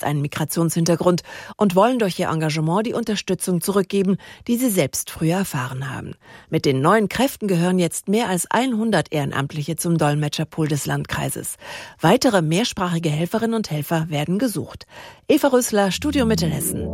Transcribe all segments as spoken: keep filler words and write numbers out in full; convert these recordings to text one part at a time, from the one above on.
selbst einen Migrationshintergrund und wollen durch ihr Engagement die Unterstützung zurückgeben, die sie selbst früher erfahren haben. Mit den neuen Kräften gehören jetzt mehr als hundert Ehrenamtliche zum Dolmetscherpool des Landkreises. Weitere mehrsprachige Helferinnen und Helfer werden gesucht. Eva Rösler, Studio Mittelhessen.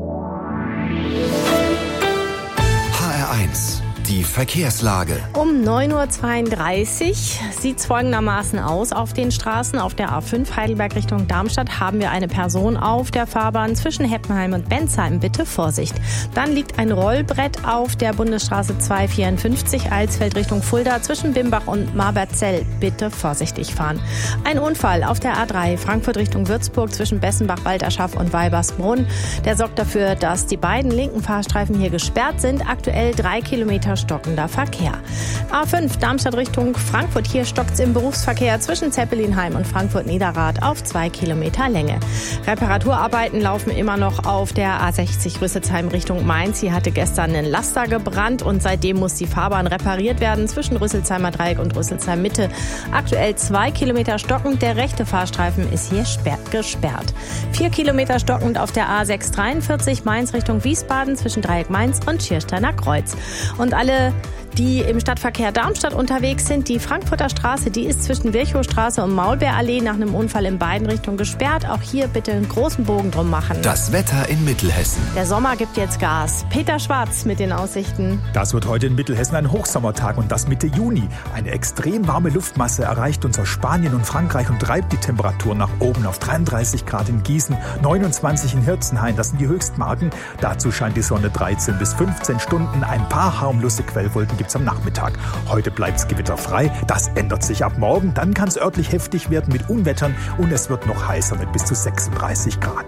H R eins, die Verkehrslage. Um neun Uhr zweiunddreißig sieht es folgendermaßen aus auf den Straßen. Auf der A fünf Heidelberg Richtung Darmstadt haben wir eine Person auf der Fahrbahn zwischen Heppenheim und Bensheim. Bitte Vorsicht. Dann liegt ein Rollbrett auf der Bundesstraße zweihundertvierundfünfzig Alsfeld Richtung Fulda zwischen Bimbach und Marberzell. Bitte vorsichtig fahren. Ein Unfall auf der A drei Frankfurt Richtung Würzburg zwischen Bessenbach, Walderschaff und Weibersbrunn. Der sorgt dafür, dass die beiden linken Fahrstreifen hier gesperrt sind. Aktuell drei Kilometer stockender Verkehr. A fünf Darmstadt Richtung Frankfurt. Hier stockt's im Berufsverkehr zwischen Zeppelinheim und Frankfurt-Niederrad auf zwei Kilometer Länge. Reparaturarbeiten laufen immer noch auf der A sechzig Rüsselsheim Richtung Mainz. Hier hatte gestern ein Laster gebrannt und seitdem muss die Fahrbahn repariert werden zwischen Rüsselsheimer Dreieck und Rüsselsheim Mitte. Aktuell zwei Kilometer stockend. Der rechte Fahrstreifen ist hier gesperrt. Vier Kilometer stockend auf der A sechshundertdreiundvierzig Mainz Richtung Wiesbaden zwischen Dreieck Mainz und Schiersteiner Kreuz. Und alle die im Stadtverkehr Darmstadt unterwegs sind, die Frankfurter Straße, die ist zwischen Virchowstraße und Maulbeerallee nach einem Unfall in beiden Richtungen gesperrt. Auch hier bitte einen großen Bogen drum machen. Das Wetter in Mittelhessen. Der Sommer gibt jetzt Gas. Peter Schwarz mit den Aussichten. Das wird heute in Mittelhessen ein Hochsommertag und das Mitte Juni. Eine extrem warme Luftmasse erreicht uns aus Spanien und Frankreich und treibt die Temperatur nach oben auf dreiunddreißig Grad in Gießen, neunundzwanzig in Hirzenhain. Das sind die Höchstmarken. Dazu scheint die Sonne dreizehn bis fünfzehn Stunden. Ein paar harmlose Quellwolken gibt es am Nachmittag. Heute bleibt es gewitterfrei. Das ändert sich ab morgen. Dann kann es örtlich heftig werden mit Unwettern und es wird noch heißer mit bis zu sechsunddreißig Grad.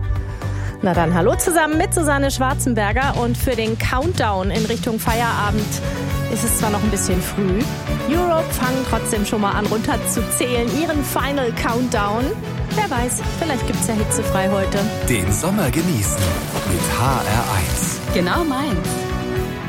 Na dann hallo zusammen mit Susanne Schwarzenberger und für den Countdown in Richtung Feierabend ist es zwar noch ein bisschen früh. Europe fangen trotzdem schon mal an runterzuzählen. Ihren Final Countdown. Wer weiß, vielleicht gibt es ja hitzefrei heute. Den Sommer genießen mit H R eins. Genau meins.